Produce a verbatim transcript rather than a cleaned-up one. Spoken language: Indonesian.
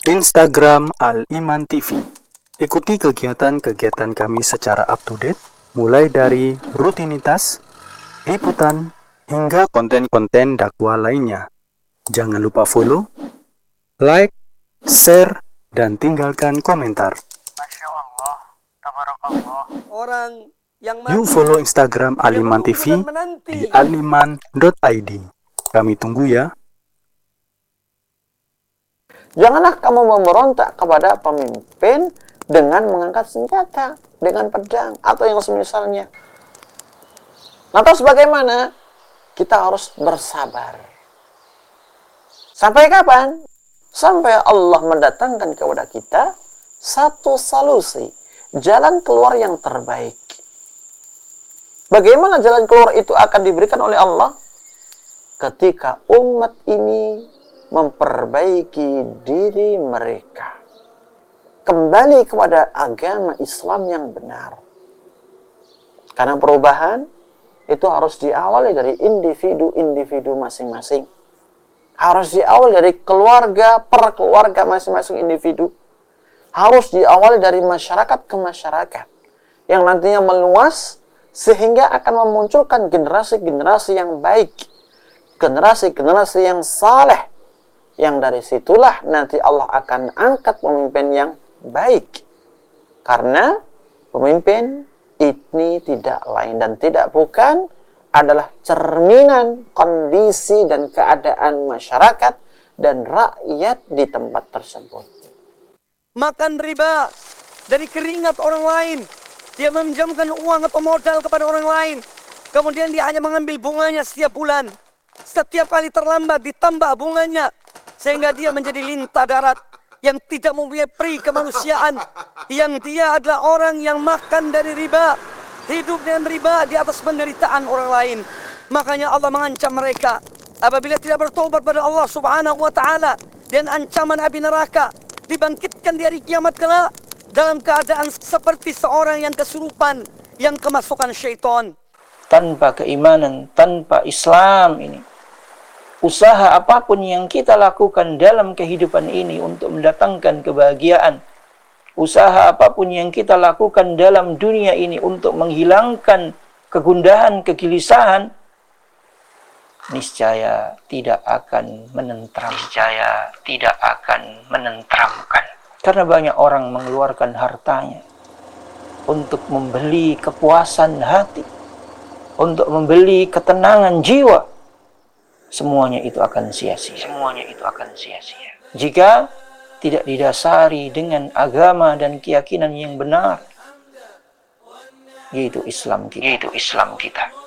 Instagram Al-Iman T V. Ikuti kegiatan-kegiatan kami secara up-to-date, mulai dari rutinitas, liputan, hingga konten-konten dakwah lainnya. Jangan lupa follow, like, share, dan tinggalkan komentar. Masya Allah, tabarakallah. Orang yang Yuk follow Instagram Al-Iman T V di aliman dot i d. Kami tunggu ya. Janganlah kamu memberontak kepada pemimpin dengan mengangkat senjata, dengan pedang, atau yang semisalnya. Lantas bagaimana? Kita harus bersabar. Sampai kapan? Sampai Allah mendatangkan kepada kita satu solusi, jalan keluar yang terbaik. Bagaimana jalan keluar itu akan diberikan oleh Allah? Ketika umat ini memperbaiki diri mereka, kembali kepada agama Islam yang benar. Karena perubahan itu harus diawali dari individu-individu masing-masing. Harus diawali dari keluarga per keluarga masing-masing individu. Harus diawali dari masyarakat ke masyarakat, yang nantinya meluas sehingga akan memunculkan generasi-generasi yang baik, generasi-generasi yang saleh, yang dari situlah nanti Allah akan angkat pemimpin yang baik. Karena pemimpin ini tidak lain dan tidak bukan adalah cerminan kondisi dan keadaan masyarakat dan rakyat di tempat tersebut. Makan riba dari keringat orang lain. Dia meminjamkan uang atau modal kepada orang lain. Kemudian dia hanya mengambil bunganya setiap bulan. Setiap kali terlambat ditambah bunganya. Sehingga dia menjadi lintah darat yang tidak mempunyai peri kemanusiaan. Yang dia adalah orang yang makan dari riba. Hidup dengan riba di atas penderitaan orang lain. Makanya Allah mengancam mereka. Apabila tidak bertobat pada Allah subhanahu wa ta'ala. Dan ancaman api neraka. Dibangkitkan di hari kiamat kelak. Dalam keadaan seperti seorang yang kesurupan. Yang kemasukan syaitan. Tanpa keimanan, tanpa Islam ini, usaha apapun yang kita lakukan dalam kehidupan ini untuk mendatangkan kebahagiaan, usaha apapun yang kita lakukan dalam dunia ini untuk menghilangkan kegundahan, kegelisahan, niscaya tidak akan menentram, niscaya tidak akan menentramkan. Karena banyak orang mengeluarkan hartanya untuk membeli kepuasan hati, untuk membeli ketenangan jiwa. Semuanya itu akan sia-sia. Semuanya itu akan sia-sia. Jika tidak didasari dengan agama dan keyakinan yang benar, yaitu Islam kita. Yaitu Islam kita.